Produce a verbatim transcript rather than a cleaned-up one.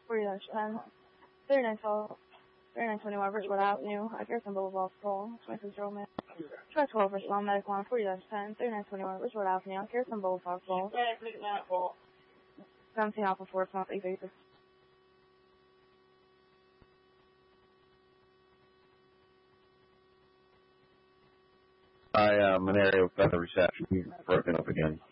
forty ten, thirty-nine twelve, thirty-nine twenty-one, Bridgewater Avenue, Garrison Boulevard, School, twenty-six Roman, try twelve, Bridgewater, Medical Line, forty ten, thirty-nine twenty-one, Bridgewater Avenue, Garrison Boulevard, School, seventeen Alpha four, eight thirty-six. I, um, an area with better reception, broken up again.